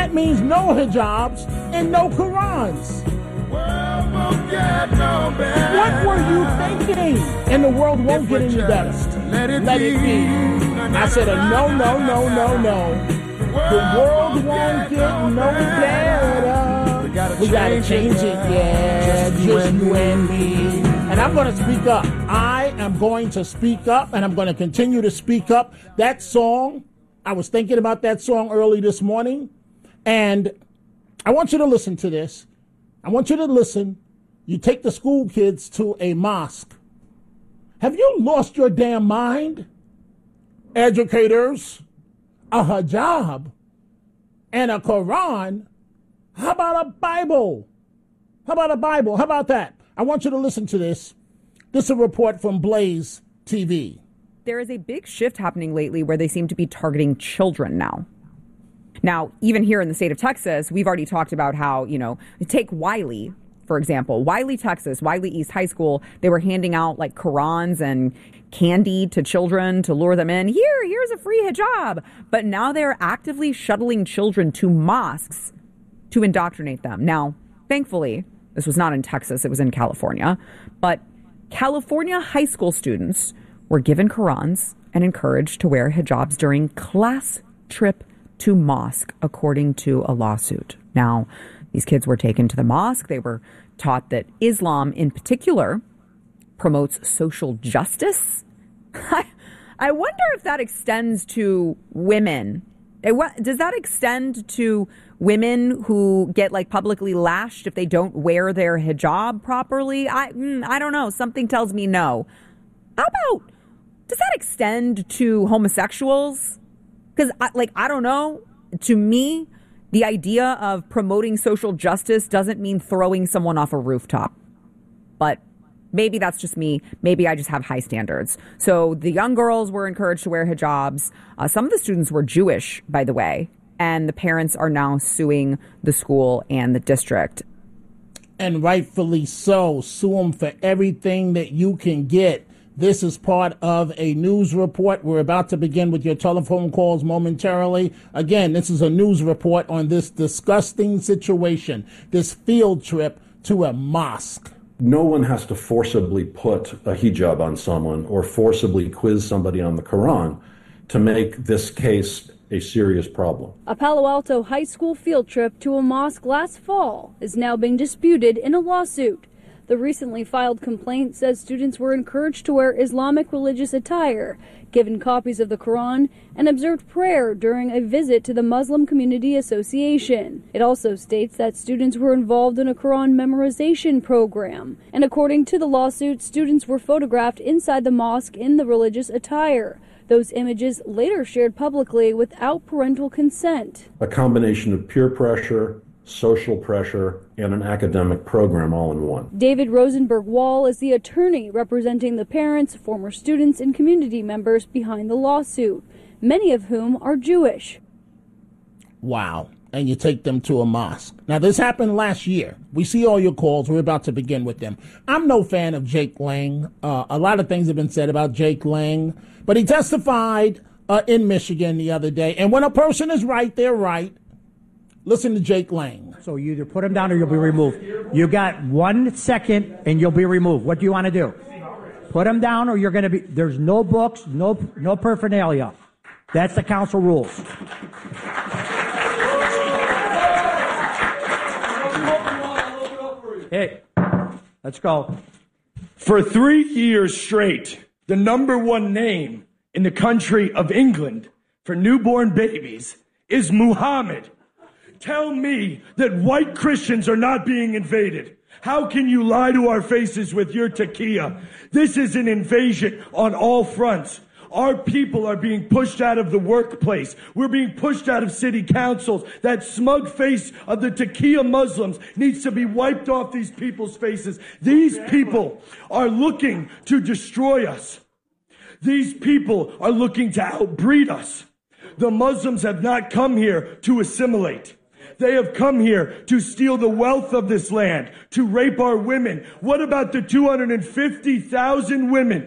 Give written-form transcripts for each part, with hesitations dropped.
That means no hijabs and no Qurans. What were you thinking? And the world won't get any better. Let it be. I said no. The world won't get no better. We gotta change it, yeah. Just you and me. And I'm going to speak up. I am going to speak up, and I'm going to continue to speak up. That song, I was thinking about that song early this morning, and I want you to listen to this. I want you to listen. You take the school kids to a mosque. Have you lost your damn mind? Educators, a hijab, and a Quran. How about a Bible? How about that? I want you to listen to this. This is a report from Blaze TV. There is a big shift happening lately where they seem to be targeting children now. Now, even here in the state of Texas, we've already talked about how, take Wiley, for example. Wiley, Texas, Wiley East High School, they were handing out like Qurans and candy to children to lure them in. Here's a free hijab. But now they're actively shuttling children to mosques to indoctrinate them. Now, thankfully, this was not in Texas, it was in California. But California high school students were given Qurans and encouraged to wear hijabs during class trip to mosque, according to a lawsuit. Now, these kids were taken to the mosque. They were taught that Islam in particular promotes social justice. I wonder if that extends to women. Does that extend to women who get publicly lashed if they don't wear their hijab properly? I don't know. Something tells me no. How about, does that extend to homosexuals? Because I don't know. To me, the idea of promoting social justice doesn't mean throwing someone off a rooftop. But maybe that's just me. Maybe I just have high standards. So the young girls were encouraged to wear hijabs. Some of the students were Jewish, by the way, and the parents are now suing the school and the district. And rightfully so. Sue them for everything that you can get. This is part of a news report. We're about to begin with your telephone calls momentarily. Again, this is a news report on this disgusting situation, this field trip to a mosque. No one has to forcibly put a hijab on someone or forcibly quiz somebody on the Quran to make this case a serious problem. A Palo Alto high school field trip to a mosque last fall is now being disputed in a lawsuit. The recently filed complaint says students were encouraged to wear Islamic religious attire, given copies of the Quran, and observed prayer during a visit to the Muslim Community Association. It also states that students were involved in a Quran memorization program. And according to the lawsuit, students were photographed inside the mosque in the religious attire. Those images later shared publicly without parental consent. A combination of peer pressure, social pressure, and an academic program all in one. David Rosenberg Wall is the attorney representing the parents, former students, and community members behind the lawsuit, many of whom are Jewish. Wow. And you take them to a mosque. Now, this happened last year. We see all your calls. We're about to begin with them. I'm no fan of Jake Lang. A lot of things have been said about Jake Lang, but he testified in Michigan the other day. And when a person is right, they're right. Listen to Jake Lang. So you either put him down or you'll be removed. You got 1 second and you'll be removed. What do you want to do? Put him down or you're going to be, there's no books, no paraphernalia. That's the council rules. Hey, let's go. For 3 years straight, the #1 name in the country of England for newborn babies is Muhammad. Tell me that white Christians are not being invaded. How can you lie to our faces with your taqiyya? This is an invasion on all fronts. Our people are being pushed out of the workplace. We're being pushed out of city councils. That smug face of the taqiyya Muslims needs to be wiped off these people's faces. These people are looking to destroy us. These people are looking to outbreed us. The Muslims have not come here to assimilate. They have come here to steal the wealth of this land, to rape our women. What about the 250,000 women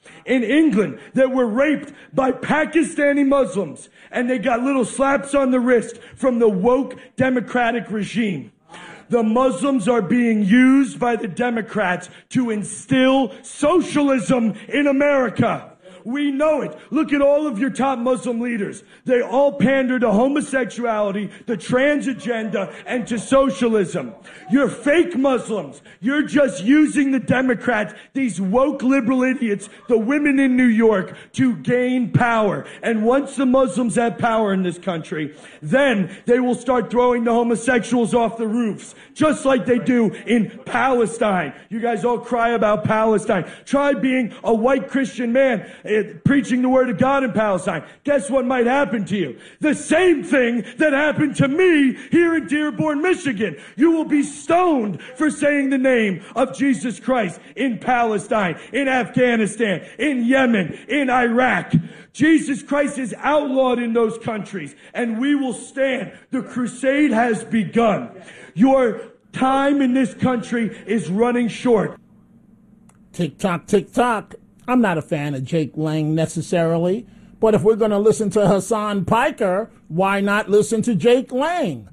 in England that were raped by Pakistani Muslims, and they got little slaps on the wrist from the woke Democratic regime. The Muslims are being used by the Democrats to instill socialism in America. We know it. Look at all of your top Muslim leaders. They all pander to homosexuality, the trans agenda, and to socialism. You're fake Muslims. You're just using the Democrats, these woke liberal idiots, the women in New York, to gain power. And once the Muslims have power in this country, then they will start throwing the homosexuals off the roofs, just like they do in Palestine. You guys all cry about Palestine. Try being a white Christian man preaching the word of God in Palestine. Guess what might happen to you? The same thing that happened to me here in Dearborn, Michigan. You will be stoned for saying the name of Jesus Christ in Palestine, in Afghanistan, in Yemen, in Iraq. Jesus Christ is outlawed in those countries, and we will stand. The crusade has begun. Your time in this country is running short. Tick tock, tick tock. I'm not a fan of Jake Lang necessarily, but if we're going to listen to Hassan Piker, why not listen to Jake Lang?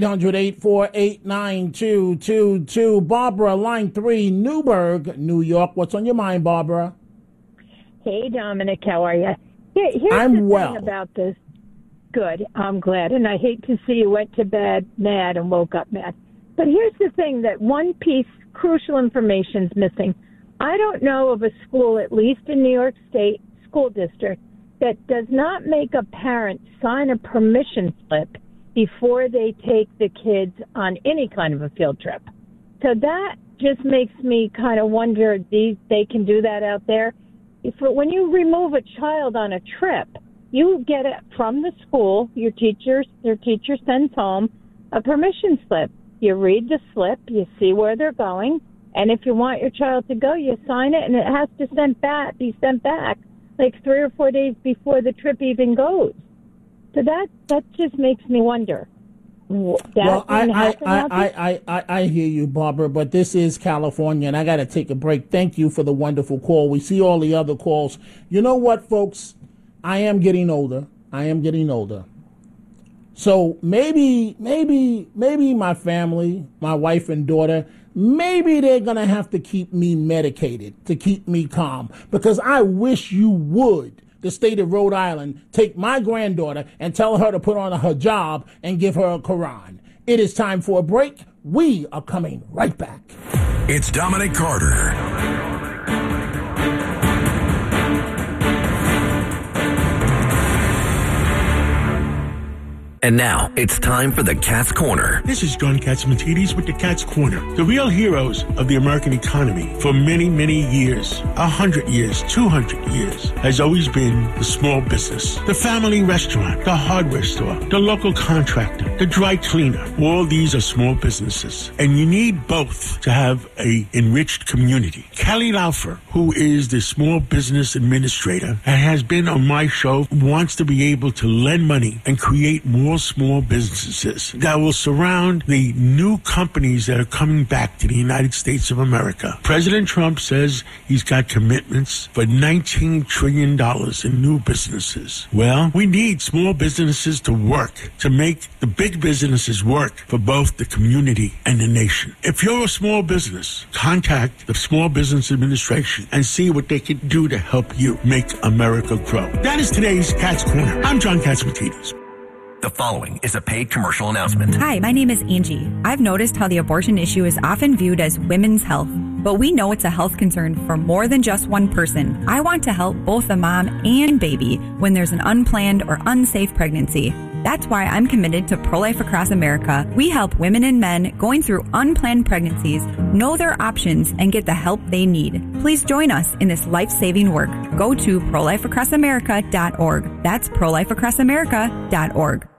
800-848-9222. Barbara, line 3, Newburgh, New York. What's on your mind, Barbara? Hey, Dominic, how are you? Here's I'm the well. thing about this. Good, I'm glad. And I hate to see you went to bed mad and woke up mad. But here's the thing, that one piece, crucial information's missing. I don't know of a school, at least in New York State School District, that does not make a parent sign a permission slip before they take the kids on any kind of a field trip. So that just makes me kind of wonder, they can do that out there. When you remove a child on a trip, you get it from the school, their teacher sends home a permission slip. You read the slip, you see where they're going, and if you want your child to go, you sign it, and it has to be sent back like 3 or 4 days before the trip even goes. So that just makes me wonder. Well, I hear you, Barbara, but this is California, and I got to take a break. Thank you for the wonderful call. We see all the other calls. You know what, folks? I am getting older. So maybe my family, my wife and daughter, maybe they're going to have to keep me medicated to keep me calm, because I wish you would, the state of Rhode Island, take my granddaughter and tell her to put on a hijab and give her a Quran. It is time for a break. We are coming right back. It's Dominic Carter. And now, it's time for the Cat's Corner. This is John Catsimatidis with the Cat's Corner. The real heroes of the American economy for many, many years, 100 years, 200 years, has always been the small business. The family restaurant, the hardware store, the local contractor, the dry cleaner. All these are small businesses. And you need both to have a enriched community. Kelly Laufer, who is the small business administrator and has been on my show, wants to be able to lend money and create more small businesses that will surround the new companies that are coming back to the United States of America. President Trump says he's got commitments for $19 trillion in new businesses. Well, we need small businesses to work, to make the big businesses work for both the community and the nation. If you're a small business, contact the Small Business Administration and see what they can do to help you make America grow. That is today's Cat's Corner. I'm John Catsimatidis. The following is a paid commercial announcement. Hi, my name is Angie. I've noticed how the abortion issue is often viewed as women's health, but we know it's a health concern for more than just one person. I want to help both the mom and baby when there's an unplanned or unsafe pregnancy. That's why I'm committed to Pro-Life Across America. We help women and men going through unplanned pregnancies know their options and get the help they need. Please join us in this life-saving work. Go to ProLifeAcrossAmerica.org. That's ProLifeAcrossAmerica.org.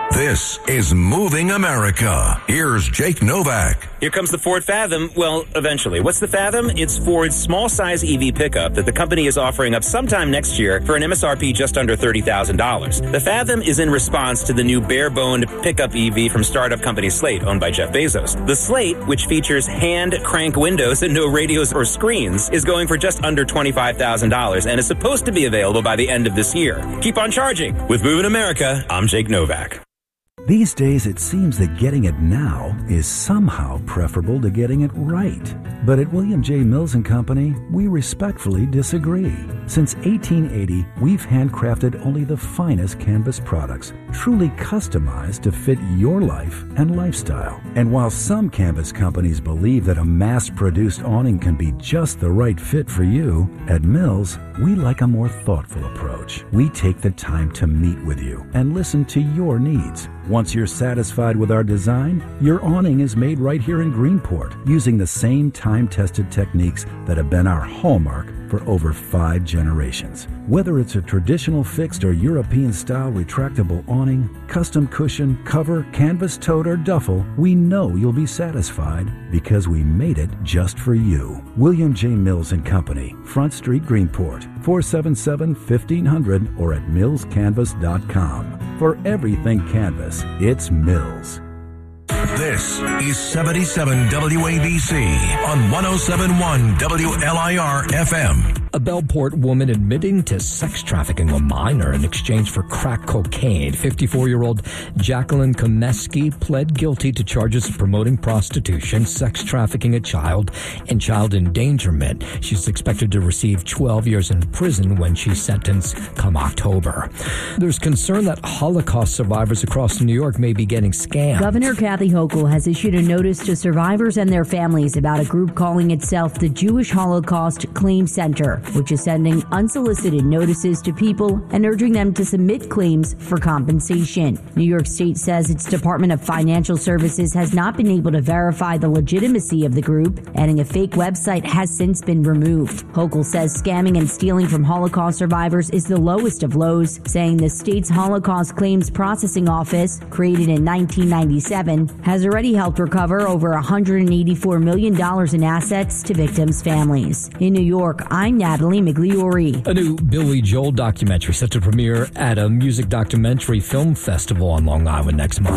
This is Moving America. Here's Jake Novak. Here comes the Ford Fathom. Well, eventually. What's the Fathom? It's Ford's small-size EV pickup that the company is offering up sometime next year for an MSRP just under $30,000. The Fathom is in response to the new bare-boned pickup EV from startup company Slate, owned by Jeff Bezos. The Slate, which features hand-crank windows and no radios or screens, is going for just under $25,000 and is supposed to be available by the end of this year. Keep on charging. With Moving America, I'm Jake Novak. These days, it seems that getting it now is somehow preferable to getting it right. But at William J. Mills & Company, we respectfully disagree. Since 1880, we've handcrafted only the finest canvas products, truly customized to fit your life and lifestyle. And while some canvas companies believe that a mass-produced awning can be just the right fit for you, at Mills, we like a more thoughtful approach. We take the time to meet with you and listen to your needs. Once you're satisfied with our design, your awning is made right here in Greenport using the same time-tested techniques that have been our hallmark for over 5 generations. Whether it's a traditional fixed or European-style retractable awning, custom cushion, cover, canvas tote, or duffel, we know you'll be satisfied because we made it just for you. William J. Mills & Company, Front Street, Greenport, 477-1500 or at millscanvas.com. For everything canvas, it's Mills. This is 77 WABC on 107.1 WLIR FM. A Bellport woman admitting to sex trafficking a minor in exchange for crack cocaine. 54-year-old Jacqueline Komeski pled guilty to charges of promoting prostitution, sex trafficking a child, and child endangerment. She's expected to receive 12 years in prison when she's sentenced come October. There's concern that Holocaust survivors across New York may be getting scammed. Governor Kathy Hochul has issued a notice to survivors and their families about a group calling itself the Jewish Holocaust Claim Center, which is sending unsolicited notices to people and urging them to submit claims for compensation. New York State says its Department of Financial Services has not been able to verify the legitimacy of the group, adding a fake website has since been removed. Hochul says scamming and stealing from Holocaust survivors is the lowest of lows, saying the state's Holocaust Claims Processing Office, created in 1997, has already helped recover over $184 million in assets to victims' families. In New York, I'm Natalie Migliori. A new Billy Joel documentary set to premiere at a music documentary film festival on Long Island next month.